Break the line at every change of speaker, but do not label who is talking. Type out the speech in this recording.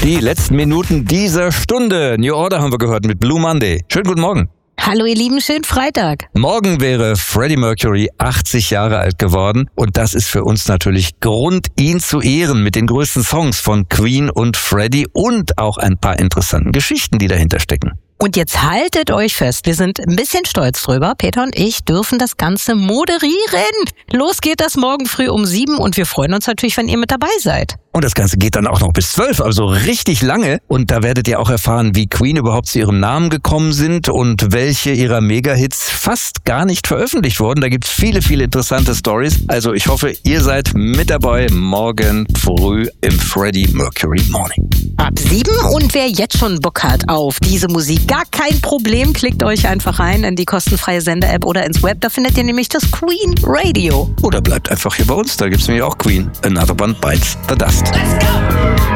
Die letzten Minuten dieser Stunde. New Order haben wir gehört mit Blue Monday. Schönen guten Morgen.
Hallo ihr Lieben, schönen Freitag.
Morgen wäre Freddie Mercury 80 Jahre alt geworden und das ist für uns natürlich Grund, ihn zu ehren mit den größten Songs von Queen und Freddie und auch ein paar interessanten Geschichten, die dahinter stecken.
Und jetzt haltet euch fest, wir sind ein bisschen stolz drüber. Peter und ich dürfen das Ganze moderieren. Los geht das morgen früh um 7 und wir freuen uns natürlich, wenn ihr mit dabei seid.
Und das Ganze geht dann auch noch bis 12, also richtig lange. Und da werdet ihr auch erfahren, wie Queen überhaupt zu ihrem Namen gekommen sind und welche ihrer Mega-Hits fast gar nicht veröffentlicht wurden. Da gibt's viele, viele interessante Stories. Also ich hoffe, ihr seid mit dabei morgen früh im Freddie Mercury Morning.
Ab 7 und wer jetzt schon Bock hat auf diese Musik, gar kein Problem, klickt euch einfach rein in die kostenfreie Sender-App oder ins Web. Da findet ihr nämlich das Queen Radio.
Oder bleibt einfach hier bei uns, da gibt's nämlich auch Queen. Another One Bites the Dust.
Let's go!